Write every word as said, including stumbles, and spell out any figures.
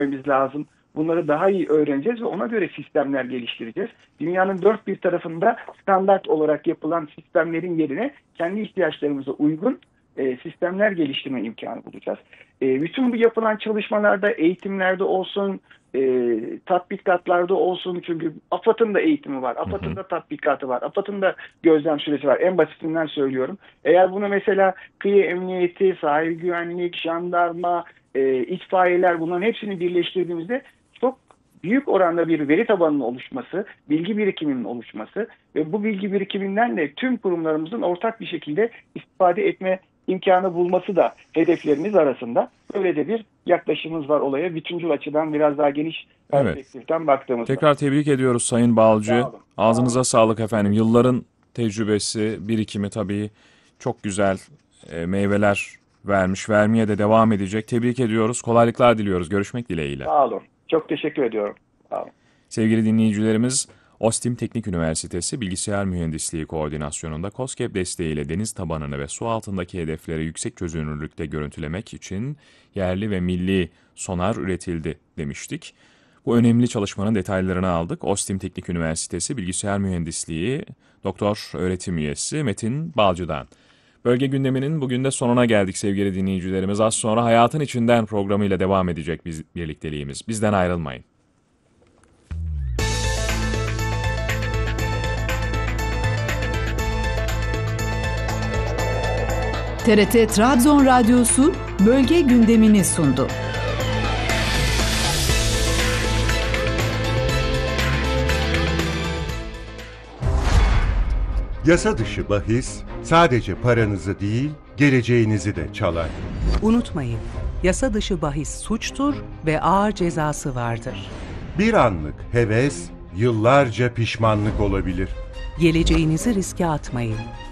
etmemiz lazım. Bunları daha iyi öğreneceğiz ve ona göre sistemler geliştireceğiz. Dünyanın dört bir tarafında standart olarak yapılan sistemlerin yerine kendi ihtiyaçlarımıza uygun e, sistemler geliştirme imkanı bulacağız. E, bütün bu yapılan çalışmalarda, eğitimlerde olsun, e, tatbikatlarda olsun, çünkü AFAD'ın da eğitimi var, AFAD'ın da tatbikatı var, AFAD'ın da gözlem süresi var. En basitinden söylüyorum. Eğer bunu mesela kıyı emniyeti, sahil güvenlik, jandarma, e, itfaiyeler, bunların hepsini birleştirdiğimizde çok büyük oranda bir veri tabanının oluşması, bilgi birikiminin oluşması ve bu bilgi birikiminden de tüm kurumlarımızın ortak bir şekilde istifade etme imkanı bulması da hedeflerimiz arasında. Böyle de bir yaklaşımımız var olaya. Bütüncül açıdan biraz daha geniş perspektiften evet. baktığımızda. Tekrar tebrik ediyoruz Sayın Balcı. Sağ olun. Ağzınıza Sağ olun. sağlık efendim. Yılların tecrübesi, birikimi tabii çok güzel e, meyveler vermiş, vermeye de devam edecek. Tebrik ediyoruz, kolaylıklar diliyoruz. Görüşmek dileğiyle. Sağ olun. Çok teşekkür ediyorum. Sağ olun. Sevgili dinleyicilerimiz, OSTİM Teknik Üniversitesi Bilgisayar Mühendisliği Koordinasyonu'nda KOSGEB desteğiyle deniz tabanını ve su altındaki hedefleri yüksek çözünürlükte görüntülemek için yerli ve milli sonar üretildi demiştik. Bu önemli çalışmanın detaylarını aldık. OSTİM Teknik Üniversitesi Bilgisayar Mühendisliği Doktor Öğretim Üyesi Metin Balcı'dan. Bölge gündeminin bugün de sonuna geldik sevgili dinleyicilerimiz. Az sonra Hayatın İçinden programıyla devam edecek biz, birlikteliğimiz. Bizden ayrılmayın. T R T Trabzon Radyosu bölge gündemini sundu. Yasa dışı bahis sadece paranızı değil, geleceğinizi de çalar. Unutmayın, yasa dışı bahis suçtur ve ağır cezası vardır. Bir anlık heves, yıllarca pişmanlık olabilir. Geleceğinizi riske atmayın.